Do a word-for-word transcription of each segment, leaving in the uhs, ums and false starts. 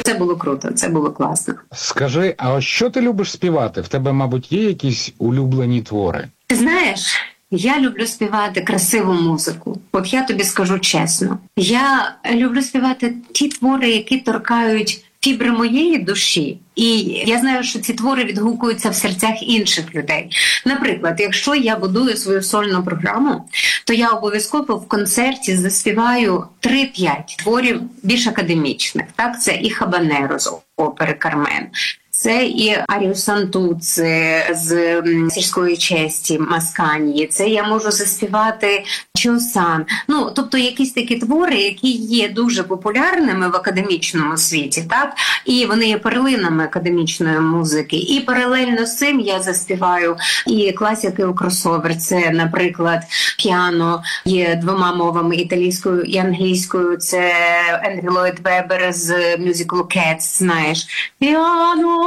Це було круто, це було класно. Скажи, а що ти любиш співати? В тебе, мабуть, є якісь улюблені твори? Ти знаєш, я люблю співати красиву музику. От я тобі скажу чесно. Я люблю співати ті твори, які торкають фібри моєї душі. І я знаю, що ці твори відгукуються в серцях інших людей. Наприклад, якщо я будую свою сольну програму, то я обов'язково в концерті заспіваю три-п'ять творів більш академічних. Так, це і «Хабанеро» з опери «Кармен», це і Арію Сантуци з сільської честі Масканії, це я можу заспівати Чосан. Ну, тобто якісь такі твори, які є дуже популярними в академічному світі, так? І вони є перлинами академічної музики. І паралельно з цим я заспіваю і класики у кросовер. Це, наприклад, піано є двома мовами, італійською і англійською. Це Ендрю Ллойд Вебер з мюзиклу «Кетс», знаєш. Піано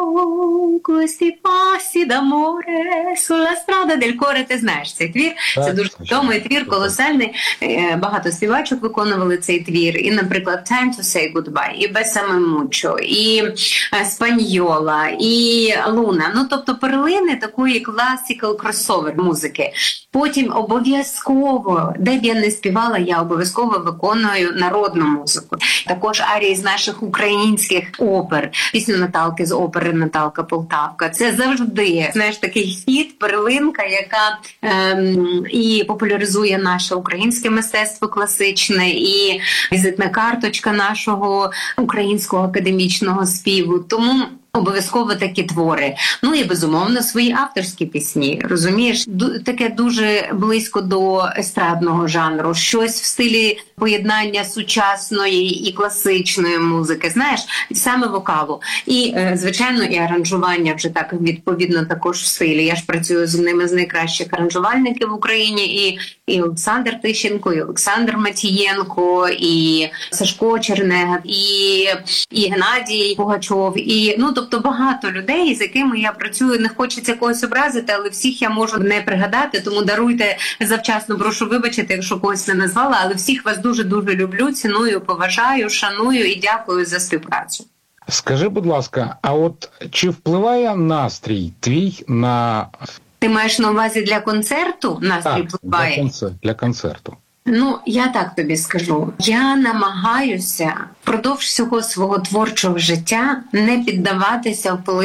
questi passi d'amore sulla strada del cuore. Ти знаєш цей твір. Так, це дуже відомий твір, колосальний. Багато співачок виконували цей твір. І, наприклад, «Time to say goodbye», і «Besame mucho», і «Спаньола», і «Луна». Ну, тобто перлини такої classical crossover музики. Потім обов'язково, де б я не співала, я обов'язково виконую народну музику. Також арії з наших українських опер. Пісню Наталки з опери «Наталка Полтавка». Це завжди, знаєш, такий хіт, перлинка, яка ем, і популяризує наше українське мистецтво класичне, і візитна карточка нашого українського академічного співу. Тому обов'язково такі твори. Ну і, безумовно, свої авторські пісні. Розумієш? Ду- таке дуже близько до естрадного жанру. Щось в стилі поєднання сучасної і класичної музики. Знаєш? Саме вокалу. І, е, звичайно, і аранжування вже так відповідно також в стилі. Я ж працюю з одними з найкращих аранжувальників в Україні. І, і Олександр Тищенко, і Олександр Матієнко, і Сашко Чернега, і, і Геннадій Пугачов. І, ну, тобто багато людей, з якими я працюю, не хочеться когось образити, але всіх я можу не пригадати, тому даруйте завчасно, прошу вибачити, якщо когось не назвала, але всіх вас дуже-дуже люблю, ціную, поважаю, шаную і дякую за співпрацю. Скажи, будь ласка, а от чи впливає настрій твій на... Ти маєш на увазі для концерту? Настрій Так, впливає? для, концер... для концерту. Ну, я так тобі скажу. Я намагаюся впродовж всього свого творчого життя не піддаватися впливу